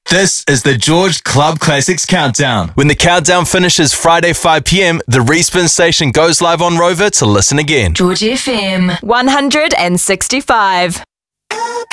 This is the George Club Classics Countdown. When the countdown finishes Friday 5 p.m, the Respin station goes live on Rover to listen again. George FM 165.